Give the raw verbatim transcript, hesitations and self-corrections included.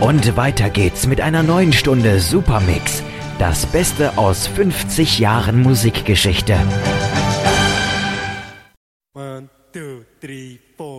Und weiter geht's mit einer neuen Stunde Supermix. Das Beste aus fünfzig Jahren Musikgeschichte. One, two, three, four.